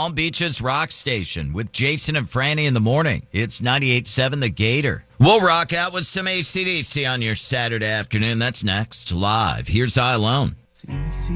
Palm Beach's rock station with Jason and Franny in the morning. It's 98.7 The Gator. We'll rock out with some AC/DC on your Saturday afternoon. That's next live. Here's I Alone.